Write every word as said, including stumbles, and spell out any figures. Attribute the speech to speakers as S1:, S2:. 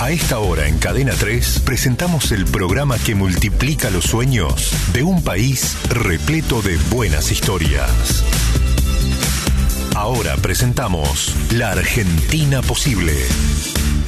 S1: A esta hora en Cadena tres presentamos el programa que multiplica los sueños de un país repleto de buenas historias. Ahora presentamos La Argentina Posible.